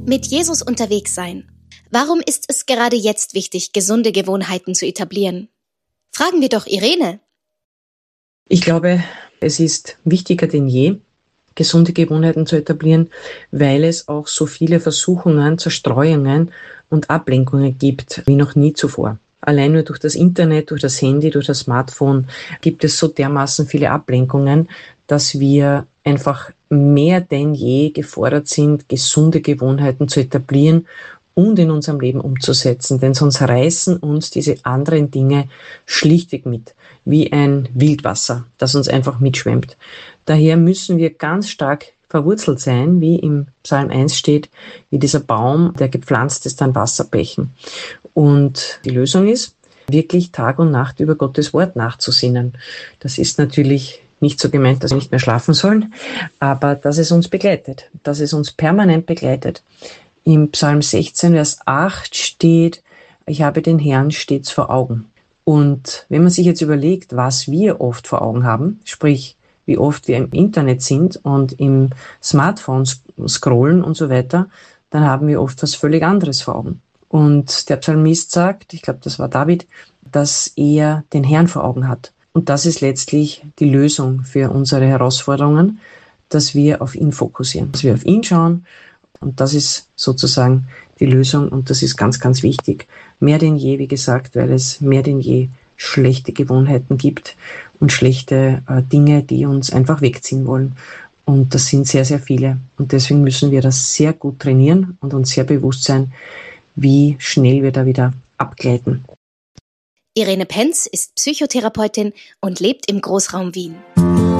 Mit Jesus unterwegs sein. Warum ist es gerade jetzt wichtig, gesunde Gewohnheiten zu etablieren? Fragen wir doch Irene. Ich glaube, es ist wichtiger denn je, gesunde Gewohnheiten zu etablieren, weil es auch so viele Versuchungen, Zerstreuungen und Ablenkungen gibt wie noch nie zuvor. Allein nur durch das Internet, durch das Handy, durch das Smartphone gibt es so dermaßen viele Ablenkungen, dass wir einfach mehr denn je gefordert sind, gesunde Gewohnheiten zu etablieren und in unserem Leben umzusetzen. Denn sonst reißen uns diese anderen Dinge schlichtweg mit, wie ein Wildwasser, das uns einfach mitschwemmt. Daher müssen wir ganz stark verwurzelt sein, wie im Psalm 1 steht, wie dieser Baum, der gepflanzt ist an Wasserbächen. Und die Lösung ist, wirklich Tag und Nacht über Gottes Wort nachzusinnen. Das ist natürlich nicht so gemeint, dass wir nicht mehr schlafen sollen, aber dass es uns begleitet, dass es uns permanent begleitet. Im Psalm 16, Vers 8 steht, ich habe den Herrn stets vor Augen. Und wenn man sich jetzt überlegt, was wir oft vor Augen haben, sprich, wie oft wir im Internet sind und im Smartphone scrollen und so weiter, dann haben wir oft was völlig anderes vor Augen. Und der Psalmist sagt, ich glaube, das war David, dass er den Herrn vor Augen hat. Und das ist letztlich die Lösung für unsere Herausforderungen, dass wir auf ihn fokussieren, dass wir auf ihn schauen. Und das ist sozusagen die Lösung und das ist ganz, ganz wichtig. Mehr denn je, wie gesagt, weil es mehr denn je schlechte Gewohnheiten gibt und schlechte Dinge, die uns einfach wegziehen wollen. Und das sind sehr, sehr viele. Und deswegen müssen wir das sehr gut trainieren und uns sehr bewusst sein, wie schnell wir da wieder abgleiten. Irene Penz ist Psychotherapeutin und lebt im Großraum Wien.